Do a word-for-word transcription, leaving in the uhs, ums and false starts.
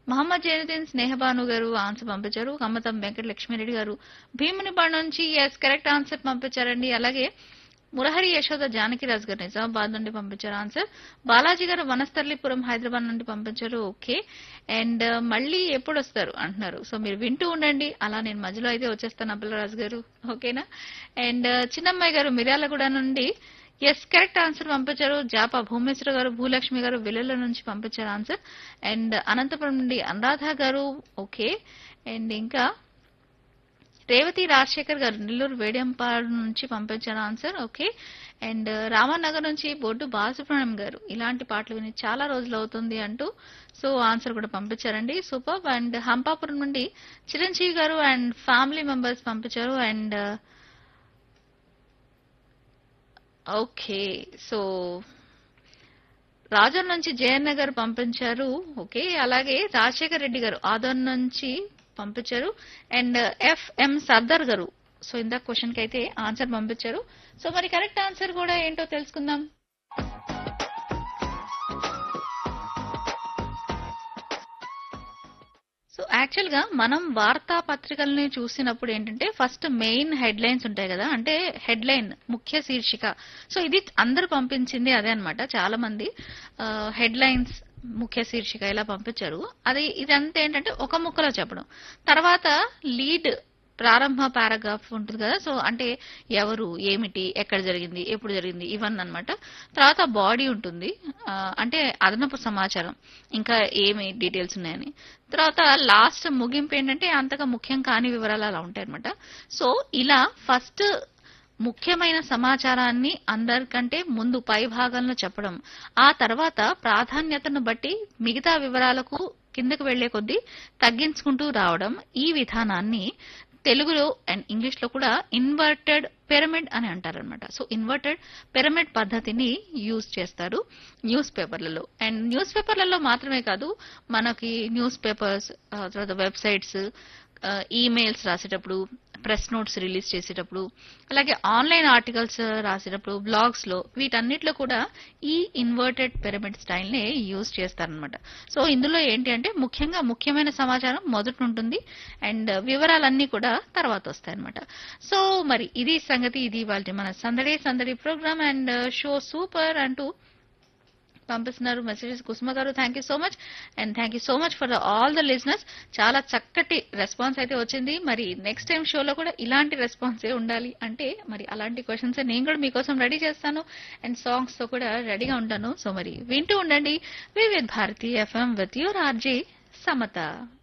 మహమ్మద్ జైనుద్దీన్ స్నేహబాను గారు ఆన్సర్ పంపించారు. కమ్మతం వెంకట లక్ష్మీరెడ్డి గారు భీమునిపాడు నుంచి ఎస్ కరెక్ట్ ఆన్సర్ పంపించారండి. అలాగే మురహరి యశోద జానకిరాజు గారు నిజామాబాద్ నుండి పంపించారు ఆన్సర్. బాలాజీ గారు వనస్థలిపురం హైదరాబాద్ నుండి పంపించారు. ఓకే. అండ్ మళ్ళీ ఎప్పుడు వస్తారు అంటున్నారు. సో మీరు వింటూ ఉండండి, అలా నేను మధ్యలో అయితే వచ్చేస్తాను అబ్బలరాజు గారు. ఓకేనా. అండ్ చిన్నమ్మాయి గారు మిర్యాలగూడ నుండి ఎస్ కరెక్ట్ ఆన్సర్ పంపించారు. జాపా భూమేశ్వర గారు భూలక్ష్మి గారు వెల్లుల నుంచి పంపించారు ఆన్సర్. అండ్ అనంతపురం నుండి అనురాధ గారు ఓకే. అండ్ ఇంకా రేవతి రాజశేఖర్ గారు నెల్లూరు వేడియంపాడు నుంచి పంపించారు ఆన్సర్. ఓకే. అండ్ రామనగర్ నుంచి బొడ్డు బాలసుబ్రహ్మణ్యం గారు ఇలాంటి పాటలు విని చాలా రోజులు అవుతుంది అంటూ సో ఆన్సర్ కూడా పంపించారండి. సూపర్. అండ్ హంపాపురం నుండి చిరంజీవి గారు అండ్ ఫ్యామిలీ మెంబర్స్ పంపించారు. And okay. సో రాజన్ నుంచి జయన్న గారు పంపించారు. ఓకే. అలాగే రాజశేఖర్ రెడ్డి గారు ఆదోన్ నుంచి పంపించారు. అండ్ ఎఫ్ఎం సర్దార్ గారు సో ఇందాక క్వశ్చన్ కి అయితే ఆన్సర్ పంపించారు. సో మరి కరెక్ట్ ఆన్సర్ కూడా ఏంటో తెలుసుకుందాం. సో యాక్చువల్ గా మనం వార్తాపత్రికల్ని చూసినప్పుడు ఏంటంటే ఫస్ట్ మెయిన్ హెడ్ లైన్స్ ఉంటాయి కదా, అంటే హెడ్ లైన్ ముఖ్య శీర్షిక. సో ఇది అందరూ పంపించింది అదే అనమాట. చాలా మంది హెడ్ లైన్స్ ముఖ్య శీర్షిక ఇలా పంపించారు. అది ఇదంతా ఏంటంటే ఒక ముక్కలో చెప్పడం. తర్వాత లీడ్ ప్రారంభ పారాగ్రాఫ్ ఉంటుంది కదా, సో అంటే ఎవరు ఏమిటి ఎక్కడ జరిగింది ఎప్పుడు జరిగింది ఇవన్నీ అనమాట. తర్వాత బాడీ ఉంటుంది, అంటే అదనపు సమాచారం ఇంకా ఏమి డీటెయిల్స్ ఉన్నాయని. తర్వాత లాస్ట్ ముగింపు ఏంటంటే అంతగా ముఖ్యం కాని వివరాలు అలా ఉంటాయి అనమాట. సో ఇలా ఫస్ట్ ముఖ్యమైన సమాచారాన్ని అందరికంటే ముందు పై భాగంలో చెప్పడం, ఆ తర్వాత ప్రాధాన్యతను బట్టి మిగతా వివరాలకు కిందకు వెళ్లే కొద్దీ తగ్గించుకుంటూ రావడం. ఈ విధానాన్ని తెలుగులో అండ్ ఇంగ్లీష్ లో కూడా ఇన్వర్టెడ్ పిరమిడ్ అని అంటారనమాట. సో ఇన్వర్టెడ్ పిరమిడ్ పద్ధతిని యూజ్ చేస్తారు న్యూస్ పేపర్లలో. అండ్ న్యూస్ పేపర్లలో మాత్రమే కాదు, మనకి న్యూస్ పేపర్స్ తర్వాత వెబ్సైట్స్ ఈమెయిల్స్ రాసేటప్పుడు, ప్రెస్ నోట్స్ రిలీజ్ చేసేటప్పుడు, అలాగే ఆన్లైన్ ఆర్టికల్స్ రాసేటప్పుడు, బ్లాగ్స్ లో వీటన్నిటిలో కూడా ఈ ఇన్వర్టెడ్ పిరమిడ్ స్టైల్ ని యూజ్ చేస్తారనమాట. సో ఇందులో ఏంటి అంటే ముఖ్యంగా ముఖ్యమైన సమాచారం మొదట ఉంటుంది అండ్ వివరాలన్నీ కూడా తర్వాత వస్తాయన్నమాట. సో మరి ఇది సంగతి, ఇది వాళ్ళ మన సందడి సందడి ప్రోగ్రామ్ అండ్ షో సూపర్ అంటూ పంపిస్తున్నారు మెసేజెస్ కుసుమ గారు. Thank you so much and thank you so much for all the listeners. చాలా చక్కటి రెస్పాన్స్ అయితే వచ్చింది. మరి నెక్స్ట్ టైం షోలో కూడా ఇలాంటి రెస్పాన్సే ఉండాలి అంటే మరి అలాంటి క్వశ్చన్స్ నేను కూడా మీకోసం రెడీ చేస్తాను అండ్ సాంగ్స్ తో కూడా రెడీగా ఉంటాను. సో మరి వింటూ ఉండండి Vividh Bharati FM with your RJ Samata.